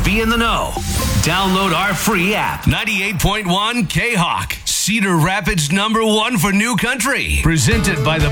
be in the know. Download our free app. 98.1 K-Hawk, Cedar Rapids #1 for new country. Presented by the